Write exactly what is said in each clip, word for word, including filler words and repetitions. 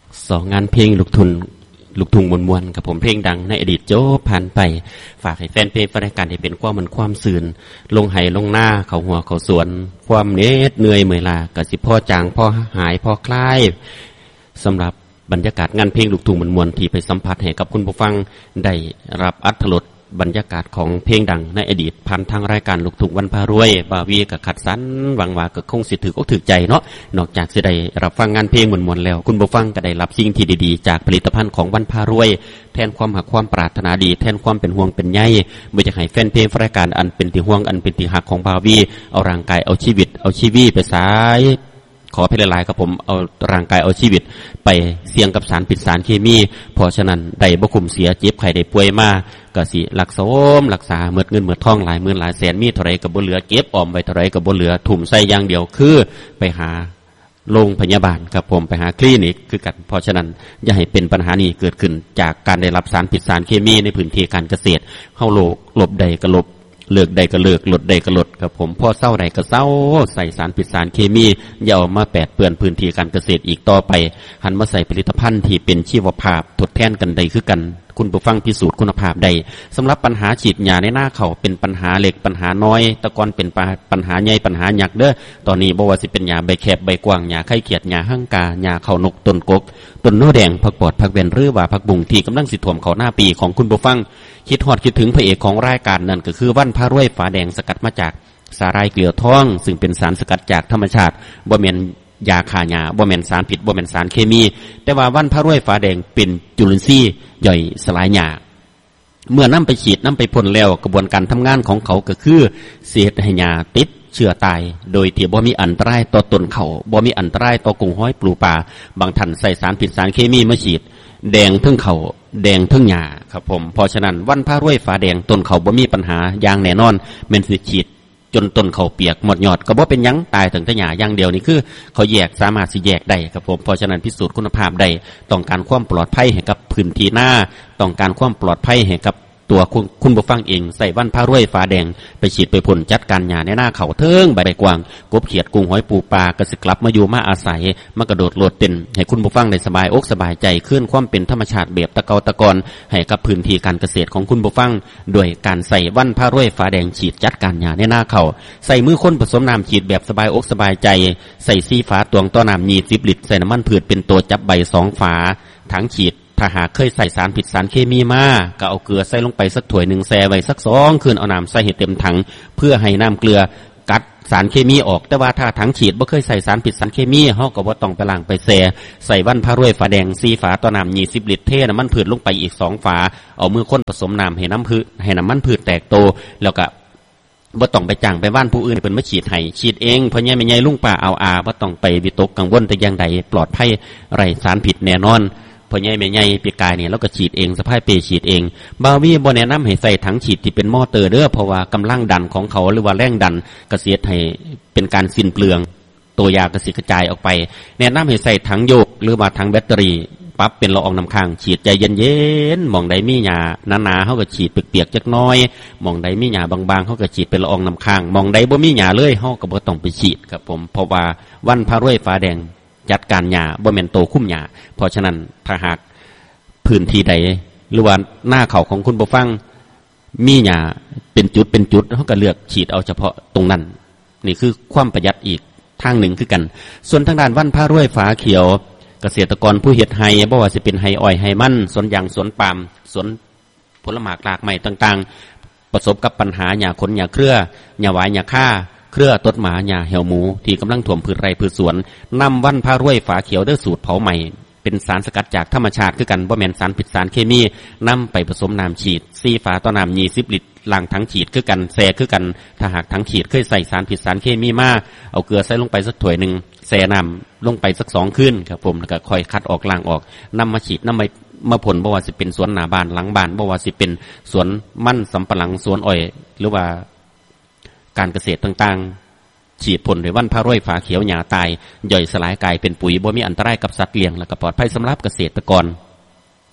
สองงานเพลงลูกทุนลูกทุ่งมวลๆกับผมเพลงดังในอดีตโจ้ผ่านไปฝากให้แฟนเพลงรายการได้เป็นความมันความสื่นลงไหลงหน้าเขาหัวเขาสวนความเหน็ดเหนื่อยเมื่อยล้าก็สิพ่อจางพ่อหายพ่อคลายสำหรับบรรยากาศงานเพลงลูกทุ่งมวลๆที่ไปสัมผัสให้กับคุณผู้ฟังได้รับอรรถรสบรรยากาศของเพลงดังในอดีตผ่านทางรายการลูกทุ่งวันพารวยบาวีกับขัดสันหวังว่าก็คงสิถืออกถือใจเนาะนอกจากจะได้รับฟังงานเพลงมวลๆแล้วคุณผู้ฟังก็ได้รับสิ่งที่ดีๆจากผลิตภัณฑ์ของวันพารวยแทนความหักความปรารถนาดีแทนความเป็นห่วงเป็นใยไม่จะให้แฟนเพลงรายการอันเป็นที่ห่วงอันเป็นที่หักของบาวีเอาร่างกายเอาชีวิตเอาชีวิตไปสายขอเพลหลายครับผมเอาร่างกายเอาชีวิตไปเสี่ยงกับสารพิษสารเคมีเพราะฉะนั้นได้บ่คุ้มเสียเจ็บไข้ได้ป่วยมาก็สิรักษารักษาเมิดเงินเมิดทองหลายหมื่นหลายแสนมีเท่าไรก็บ่เหลือเก็บออมไว้เท่าไรก็บ่เหลือทุ่มใส่อย่างเดียวคือไปหาโรงพยาบาลครับผมไปหาคลินิกคือกันเพราะฉะนั้นอย่าให้เป็นปัญหานี้เกิดขึ้นจากการได้รับสารพิษสารเคมีในพื้นที่การเกษตรเฮาโลกหลบใดก็หลบเลิกใดก็เลิกลดใดก็ลดครับผมพอเศร้าใดก็เศร้าใส่สารพิษสารเคมีอย่าเอามาแปดเปื้อนพื้นที่การเกษตรอีกต่อไปหันมาใส่ผลิตภัณฑ์ที่เป็นชีวภาพทดแทนกันใดคือกันคุณผู้ฟังพิสูจน์คุณภาพใดสำหรับปัญหาฉีดยาในหน้าเขาเป็นปัญหาเล็กปัญหาน้อยตะกอนเป็นปัญหาใหญ่ปัญหาหยักเด้อตอนนี้บ่ว่าสิเป็นยาใบแคบใบกวางยาไข้เกียดยาหั่งกายาเข้านกต้นกกต้นโนแดงผักปอดผักเวนหรือว่าผักบุ้งที่กำลังสิท่วมเขาหน้าปีของคุณผู้ฟังคิดฮอดคิดถึงพระเอกของรายการนั่นก็คือวันพารวยฝาแดงสกัดมาจากสาหร่ายเกลือทองซึ่งเป็นสารสกัดจากธรรมชาติบ่แม่นยาฆ่าหญ้าบ่แม่นสารพิษบ่แม่นสารเคมีแต่ว่าวันพารวยฝาแดงเป็นจุลินทรีย์ย่อยสลายหญ้าเมื่อนำไปฉีดนำไปพ่นแล้วกระบวนการทำงานของเขาก็คือเสียให้หญ้าติดเชื้อตายโดยที่บ่มีอันตรายต่อต้นเขาบ่มีอันตรายต่อกุ้งหอยปลูปลาบางท่านใส่สารพิษสารเคมีมาฉีดแดงทั้งเขาแดงทั้งหญ้าครับผมเพราะฉะนั้นวันพารวยฝาแดงต้นเขาบ่มีปัญหาอย่างแน่นอนแม่นสิฉีดจนต้นเขาเปียกหมดยอดก็บ่เป็นหยังตายถึงแต่หญ้าอย่างเดียวนี่คือเขาแยกสามารถสิแยกได้ครับผมเพราะฉะนั้นพิสูจน์คุณภาพได้ต้องการความปลอดภัยให้กับพื้นที่หน้าต้องการความปลอดภัยให้กับตัวคุณคุณผู้ฟังเองใส่วันพารวยฟ้าแดงไปฉีดไปพ่นจัดการหญ้าในหน้าเขาเทิงใบใบกวางกบเขียดกุ้งหอยปูปลากระสิกลับมาอยู่มาอาศัยมากระโดดโลดเต้นให้คุณผู้ฟังได้สบายอกสบายใจขึ้นความเป็นธรรมชาติแบบตะเกาตะกอนให้กับพื้นที่การเกษตรของคุณผู้ฟังโดยการใส่วันพารวยฟ้าแดงฉีดจัดการหญ้าในหน้าเขาใส่มือคนผสมน้ำฉีดแบบสบายอกสบายใจใส่ซีฝาตวงต่อน้ำยี่สิบลิตรใส่น้ำมันพืชเป็นตัวจับใบสองฝาถังฉีดถ้าหากเคยใส่สารผิดสารเคมีมาก็เอาเกลือใส่ลงไปสักถ้วยหนึ่งแช่ไว้สักสองคืนเอาน้ำใส่ให้เต็มถังเพื่อให้น้ำเกลือกัดสารเคมีออกแต่ว่าถ้าถังฉีดบ่เคยใส่สารผิดสารเคมีเฮาก็บ่ต้องไปล้างไปแช่ใส่วันพารวยฝาแดงสี่ฝาต่อน้ำยี่สิบลิตรเทน้ำมันพืชลงไปอีกสองฝาเอามือคนผสมน้ำให้น้ำพืชให้น้ำมันพืชแตกโตแล้วก็บ่ต้องไปจ้างไปบ้านผู้อื่นเป็นมาฉีดให้ฉีดเองเพราะแย่แม่ใหญ่ลุงป้าเอาอาบ่ต้องไปวิตกกังวลแต่อย่างใดปลอดภัยไร้สารผิดแน่นอนพอใหญ่แม่ใหญ่ปีกายเนี่ยเราก็ฉีดเองสะพายเปฉีดเองบาวีบ่แนะนำให้ใส่ถังฉีดที่เป็นมอเตอร์เด้อเพราะว่ากำลังดันของเขาหรือว่าแรงดันกระเสียดให้เป็นการสิ้นเปลืองตัวยากระสิกระจายออกไปแนะนำให้ใส่ถังโยกหรือว่าถังแบตเตอรี่ปั๊บเป็นละอองน้ำค้างฉีดใจเย็นๆมองใดมีหญ้าหนาๆเฮาก็ฉีดเปียกๆจักน้อยมองใดมีหญ้าบางๆเฮาก็ฉีดเป็นละอองน้ำค้างมองใดบ่มีหญ้าเลยเฮาก็บ่ต้องไปฉีดครับผมเพราะว่าวันพารวยฟ้าแดงจัดการหญ้าบ่แม่นโตคุ้มหญ้าเพราะฉะนั้นถ้าหากพื้นที่ใดหรือว่าหน้าเขาของคุณผู้ฟังมีหญ้าเป็นจุดเป็นจุดเฮาก็เลือกฉีดเอาเฉพาะตรงนั้นนี่คือความประหยัดอีกทางหนึ่งคือกันส่วนทางด้านวันพารวยฟ้าเขียวเกษตรกรผู้เฮ็ดไร่บ่ว่าสิเป็นไร่อ้อยไร่มันสวนยางสวนปาล์มสวนผลไม้หลากไม้ต่างๆประสบกับปัญหาหญ้าขนหญ้าเครือหญ้าหวายหญ้าค่าเครือต้นหมาหญ้าเหี่ยวหมูที่กำลังท่วมพืชไร่พืชสวนนำวันพารวยฟ้าเขียวด้วยสูตรเผาใหม่เป็นสารสกัดจากธรรมชาติคือกันบ่แม่นสารผิดสารเคมีนำไปผสมน้ำฉีดสี่ฝาต่อน้ำยี่สิบลิตรล้างถังฉีดคือกันแช่คือกันถ้าหากถังฉีดเคยใส่สารผิดสารเคมีมาเอาเกลือใส่ลงไปสักถ้วยหนึ่งแช่น้ำลงไปสักสองคืนครับผมแล้วก็ค่อยคัดออกล้างออกนำมาฉีดนำมามาผลบ่ว่าสิเป็นสวนหน้าบ้านหลังบ้านบ่ว่าสิเป็นสวนมันสำปะหลังสวนอ้อยหรือว่าการเกษตรต่างๆฉีดพ่นด้วยวันพารวยฟ้าเขียวหญ้าตายย่อยสลายกลายเป็นปุ๋ยบ่มีอันตรายกับสัตว์เลี้ยงและก็ปลอดภัยสำหรับเกษตรกร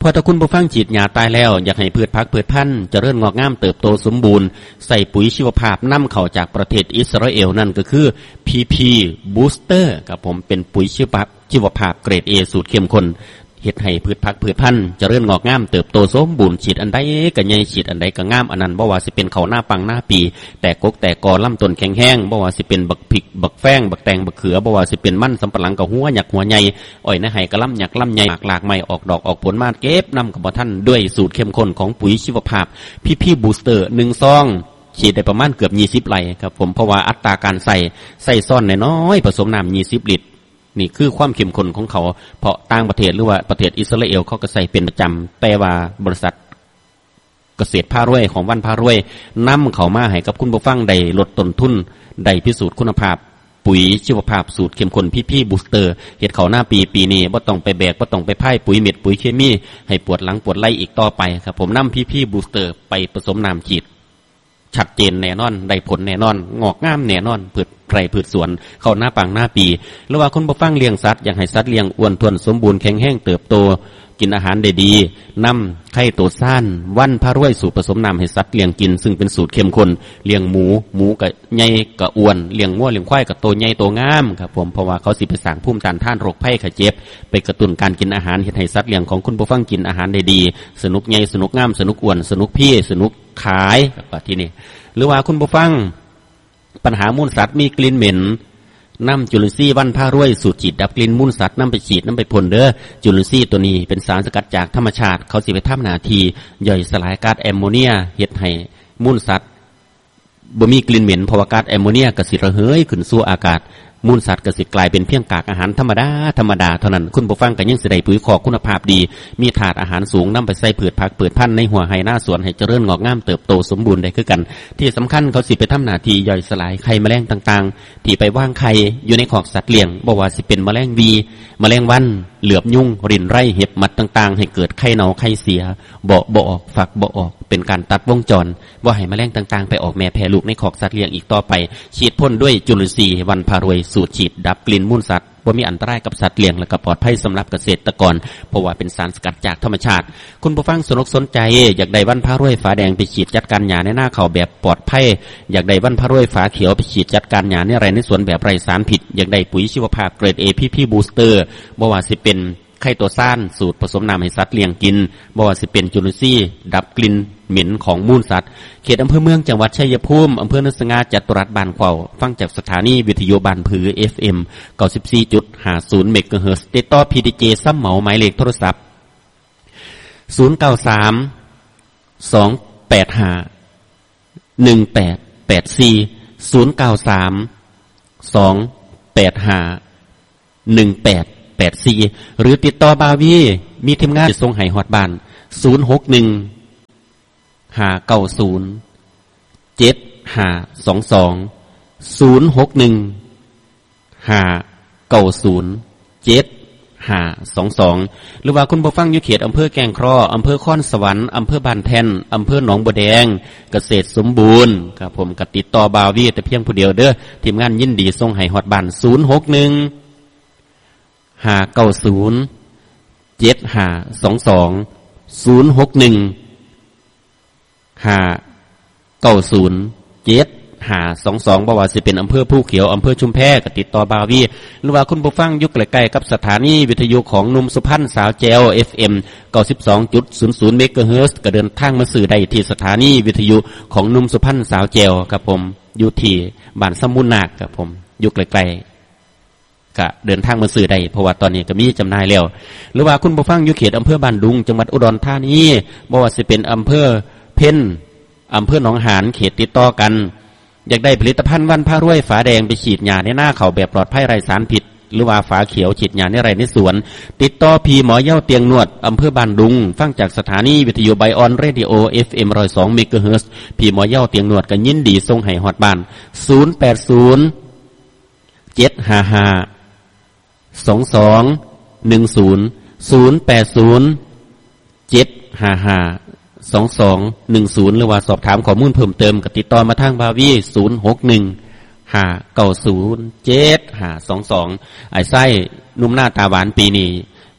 พอถ้าคุณผู้ฟังฉีดยาตายแล้วอยากให้พืชพักพืชพันธุ์เจริญงอกงามเติบโตสมบูรณ์ใส่ปุ๋ยชีวภาพนำเข้าจากประเทศอิสราเอลนั่นก็คือ พี พี Booster ครับผมเป็นปุ๋ยชีวภาพชีวภาพเกรด A สูตรเข้มข้นเฮ็ดให้พืชพักพืชพันธุ์เจริญงอกงามเติบโตสมบูรณ์ฉีดอันใดก็ใหญ่ฉีดอันใดก็งามอันนั้นบ่ว่าสิเป็นข้าวหน้าปังหน้าปีแต่กกแต่กอลำต้นแข็งแห้งบ่ว่าสิเป็นบักพริกบักแฟ้งบักแตงบักเขือบ่ว่าสิเป็นมันสำปะหลังกับหัวหยักหัวใหญ่อ้อยในไห้กะลำหยักลำใหญ่หลากใหม่ออกดอกออกผลมาเก็บนำกับบ่ทันด้วยสูตรเข้มข้นของปุ๋ยชีวภาพ พี พี Booster หนึ่งซองฉีดได้ประมาณเกือบยี่สิบไร่ครับผมเพราะว่าอัตราการใส่ใส่ซ่อนน้อยๆผสมน้ำยี่สิบลิตรนี่คือความเข้มข้นของเขาเพราะต่างประเทศหรือว่าประเทศอิสราเอลเขาก็ใส่เป็นประจำแต่ว่าบริษัทเกษตรพารวยของวันพารวยนำเขามาให้กับคุณผู้ฟังได้ลดต้นทุนได้พิสูจน์คุณภาพปุ๋ยชีวภาพสูตรเข้มข้น พี พี Booster เฮ็ดเขาหน้าปีปีนี้บ่ต้องไปแบกบ่ต้องไปพ่ายปุ๋ยเม็ดปุ๋ยเคมีให้ปวดหลังปวดไหล่อีกต่อไปครับผมนำ พี พี Booster ไปผสมน้ำฉีดชัดเจนแน่นอนได้ผลแน่นอนงอกงามแน่นอนพืชไร่พืชสวนเข้าหน้าปังหน้าปีหรือว่าคนบ่ฟังเลี้ยงสัตว์อยากให้สัตว์เลี้ยงอ้วนท้วนสมบูรณ์แข็งแรงเติบโตกินอาหารได้ดีนำไข่โตซ่านวันพารวยสูตรผสมน้ำให้สัตว์เลี้ยงกินซึ่งเป็นสูตรเข้มข้นเลี้ยงหมูหมูก็ใหญ่ก็อ้วนเลี้ยงงัวเลี้ยงควายก็โตใหญ่โตงามครับผมเพราะว่าเขาสิไปสร้างภูมิต้านทานโรคภัยไข้เจ็บไปกระตุ้นการกินอาหารเฮ็ดให้สัตว์เลี้ยงของคุณผู้ฟังกินอาหารได้ดีสนุกใหญ่สนุกงามสนุกอ้วนสนุกพี่สนุกขายแบบที่นี่หรือว่าคุณผู้ฟังปัญหามูลสัตว์มีกลิ่นเหม็นน้ำจุลินทรีย์วันพารวยสูตรฉีดดับกลิ่นมูลสัตว์น้ำไปฉีดน้ำไปพ่นเด้อจุลินทรีย์ตัวนี้เป็นสารสกัดจากธรรมชาติเขาสิไปทำหน้าที่ย่อยสลายก๊าซแอมโมเนียเฮ็ดให้มูลสัตว์บ่มีกลิ่นเหม็นเพราะว่าก๊าซแอมโมเนียก็สิระเหยขึ้นสู่อากาศมูลสัตว์ก็สิกลายเป็นเพียงกากอาหารธรรมดาธรรมดาเท่านั้นคุณผู้ฟังก็ยังสิได้ปุ๋ยคอกคุณภาพดีมีถาดอาหารสูงนำไปใส่พืชผักพืชพันธุ์ในหัวไร่หน้าสวนให้เจริญงอกงามเติบโตสมบูรณ์ได้คือกันที่สำคัญเขาสิไปทำหน้าที่ย่อยสลายไข่แมลงต่างๆที่ไปวางไข่อยู่ในคอกสัตว์เลี้ยงบ่ว่าสิเป็นแมลงวีแมลงวันเหลือบยุ่งรินไร่เห็บมัดต่างๆให้เกิดไข่เน่าไข่เสียเบาะบ่ออกฝักบ่ออกเป็นการตัดวงจรบ่ให้แมลงต่างๆไปออกแม่แพร่ลูกในคอกสัตว์เลี้ยงอีกต่อไปฉีดพ่นด้วยจุลินทรีย์วันพารวยสูตรฉีดดับกลิ่นมูลสัตว์ว่ามีอันตรายกับสัตว์เลี้ยงและก็ปลอดภัยสำหรับเกษตรกรเพราะว่าเป็นสารสกัดจากธรรมชาติคุณผู้ฟังสนอกสนใจอยากได้วันพารวยฝาแดงไปฉีดจัดการหญ้าในหน้าเขาแบบปลอดภัยอยากได้วันพารวยฝาเขียวไปฉีดจัดการหญ้าในไร่ในสวนแบบไร้สารพิษอยากได้ปุ๋ยชีวภาพเกรด A พี พี Booster บ่ว่าสิเป็นไข่ตัวซ่านสูตรผสมน้ำให้สัตว์เลี้ยงกินบ่ว่าสิเป็นจุลินทรีย์ดับกลิ่นเหม็นของมูลสัตว์เขตอำเภอเมืองจังหวัดชัยภูมิอำเภอเนินสง่าจัตุรัสบ้านขวาวฟังจากสถานีวิทยุบ้านผือ เอฟ เอ็ม เก้าสิบสี่จุดห้าศูนย์ เมกะเฮิรตซ์ติดต่อ พี ดี เจ ซ้ำเหมาหมายเลขโทรศัพท์ศูนย์ เก้า สาม สอง แปด ห้า หนึ่ง แปด แปด สี่ ศูนย์ เก้า สาม สอง แปด ห้า หนึ่ง แปด แปด สี่หรือติดต่อบาวีมีทีมงานส่งให้ฮอดบ้านศูนย์ หก หนึ่ง ห้า เก้า ศูนย์ เจ็ด ห้า สอง สอง ศูนย์ หก หนึ่ง ห้า เก้า ศูนย์ เจ็ด ห้า สอง สองหรือว่าคุณผู้ฟังอยู่เขตอำเภอแก่งครออำเภอค้อนสวรรค์อำเภอบ้านแท่นอำเภอหนองบัวแดงเกษตรสมบูรณ์ครับผมก็ติดต่อบาวีแต่เพียงผู้เดียวเด้อทีมงานยินดีส่งให้ฮอดบ้านศูนย์ หก หนึ่ง ห้า เก้า ศูนย์ เจ็ด ห้า สอง สอง ศูนย์ หก หนึ่ง ห้า เก้า ศูนย์ เจ็ด ห้า สอง สองบ่ว่าสิเป็นอำเภอภูเขียวอำเภอชุมแพก็ติดต่อบาวีหรือว่าคุณผู้ฟังอยู่ใกล้ๆกับสถานีวิทยุของหนุ่มสุพรรณสาวแจ๋ว เอฟ เอ็ม เก้าสิบสองจุดศูนย์ศูนย์ เมกะเฮิรตซ์ก็เดินทางมาสื่อได้ที่สถานีวิทยุของหนุ่มสุพรรณสาวแจ๋วครับผมอยู่ที่บ้านสมุนนาคครับผมอยู่ใกล้ๆก็เดินทางมาสื่อได้เพราะว่าตอนนี้ก็มีจำหน่ายแล้วหรือว่าคุณผู้ฟังอยู่เขตอำเภอบ้านดุงจังหวัดอุดรธานีบ่ว่าสิเป็นอำเภอเพ็ญอำเภอหนองหานเขตติดต่อกันอยากได้ผลิตภัณฑ์วันพารวยฝาแดงไปฉีดหญ้าในหน้าเขาแบบปลอดภัยไร้สารพิษหรือว่าฝาเขียวฉีดหญ้าในไร่ในสวนติดต่อพี่หมอเย้าเตียงนวดอำเภอบ้านดุงฟังจากสถานีวิทยุไบออนเรดิโอ เอฟ เอ็ม หนึ่งร้อยสอง เมกะเฮิรตซ์พี่หมอเย้าเตียงนวดก็ยินดีส่งให้ฮอดบ้านศูนย์ แปด ศูนย์ เจ็ด ห้า ห้า สอง สอง หนึ่ง ศูนย์ ศูนย์ แปด ศูนย์ เจ็ด ห้า ห้า สอง สอง หนึ่ง ศูนย์หรือว่าสอบถามข้อมูลเพิ่มเติมก็ติดต่อมาทางบาวีศูนย์ หก หนึ่ง ห้า เก้า ศูนย์ เจ็ด ห้า สอง สองไอ้ไส้นุ่มหน้าตาหวานปีนี้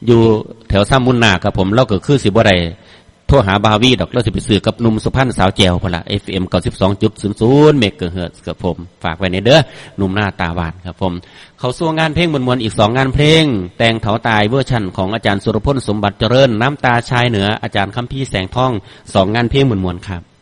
อยู่แถวซ้ำมุนนากับผมเราก็คือสิบ่ได้โทรหาบาวีดอกเราสิไปซื้อกับหนุ่มสุพรรณสาวแจวพุ่นล่ะ เอฟ เอ็ม เก้าสิบสองจุดศูนย์ศูนย์ เมกะเฮิรตซ์ครับผมฝากไว้ในเด้อหนุ่มหน้าตาหวานครับผมเขาสู้งานเพลงมวลๆอีกสองงานเพลงแต่งเถาตายเวอร์ชันของอาจารย์สุรพลสมบัติเจริญน้ำตาชายเหนืออาจารย์คัมภีร์แสงทองสองงานเพลงมวลๆครับ